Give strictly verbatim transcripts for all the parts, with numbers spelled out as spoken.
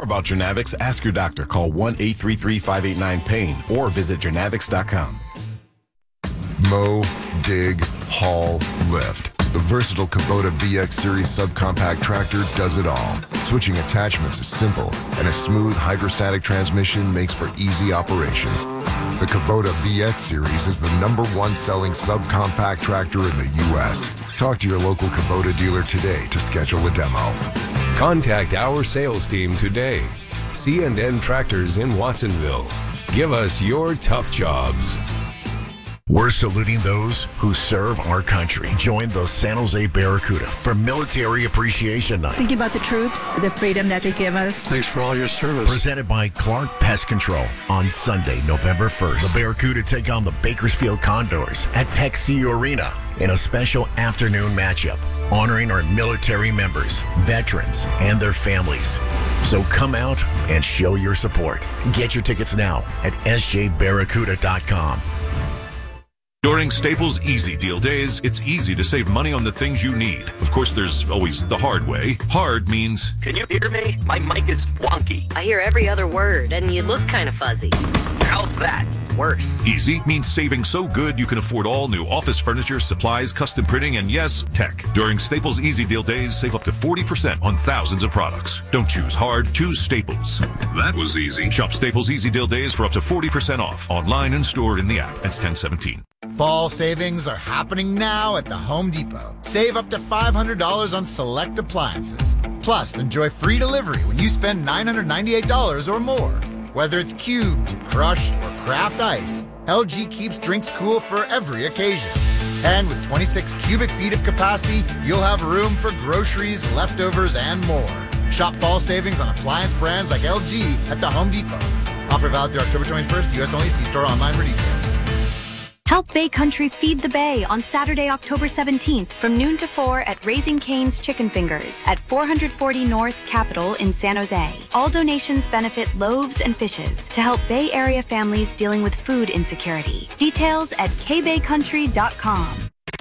about Jernavix, ask your doctor. Call one eight three three, five eight nine, pain or visit Jernavix dot com. Mow, dig, haul, lift. The versatile Kubota B X Series subcompact tractor does it all. Switching attachments is simple, and a smooth hydrostatic transmission makes for easy operation. The Kubota B X Series is the number one selling subcompact tractor in the U S Talk to your local Kubota dealer today to schedule a demo. Contact our sales team today. C and N Tractors in Watsonville. Give us your tough jobs. We're saluting those who serve our country. Join the San Jose Barracuda for Military Appreciation Night. Thinking about the troops, the freedom that they give us. Thanks for all your service. Presented by Clark Pest Control on Sunday, November first. The Barracuda take on the Bakersfield Condors at Texie Arena in a special afternoon matchup, honoring our military members, veterans, and their families. So come out and show your support. Get your tickets now at S J barracuda dot com. During Staples Easy Deal Days, it's easy to save money on the things you need. Of course, there's always the hard way. Hard means... Can you hear me? My mic is wonky. I hear every other word, and you look kind of fuzzy. How's that? Worse. Easy means saving so good you can afford all new office furniture, supplies, custom printing, and yes, tech. During Staples Easy Deal Days, save up to forty percent on thousands of products. Don't choose hard, choose Staples. That was easy. Shop Staples Easy Deal Days for up to forty percent off. Online and stored in the app. That's ten seventeen. Fall savings are happening now at the Home Depot. Save up to five hundred dollars on select appliances. Plus, enjoy free delivery when you spend nine hundred ninety-eight dollars or more. Whether it's cubed, crushed, or craft ice, L G keeps drinks cool for every occasion. And with twenty-six cubic feet of capacity, you'll have room for groceries, leftovers, and more. Shop fall savings on appliance brands like L G at the Home Depot. Offer valid through October twenty-first, U S only. See store online for details. Help Bay Country feed the Bay on Saturday, October seventeenth from noon to four at Raising Cane's Chicken Fingers at four forty North Capitol in San Jose. All donations benefit Loaves and Fishes to help Bay Area families dealing with food insecurity. Details at k bay country dot com.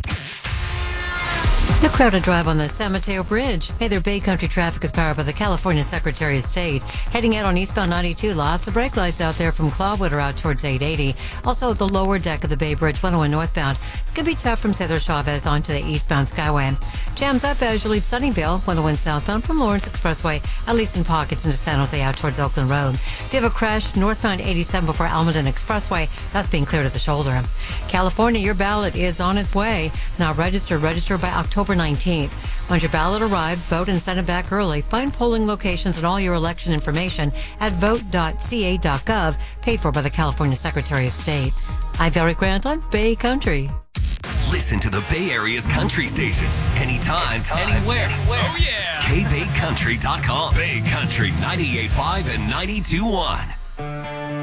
It's a crowded drive on the San Mateo Bridge. Hey there, Bay Country traffic is powered by the California Secretary of State. Heading out on eastbound ninety-two, lots of brake lights out there from Clawwood out towards eight eighty. Also, the lower deck of the Bay Bridge, one oh one northbound. It's going to be tough from Cesar Chavez onto the eastbound Skyway. Jams up as you leave Sunnyvale, one oh one southbound from Lawrence Expressway, at least in pockets into San Jose out towards Oakland Road. Do you have a crash northbound eighty-seven before Almaden Expressway? That's being cleared at the shoulder. California, your ballot is on its way. Now register, register by October nineteenth. Once your ballot arrives, vote and send it back early. Find polling locations and all your election information at vote dot c a dot gov, paid for by the California Secretary of State. I'm Valerie Grant on Bay Country. Listen to the Bay Area's country station anytime, anytime anywhere. anywhere. Oh, yeah. k bay country dot com. Bay Country ninety-eight point five and ninety-two point one.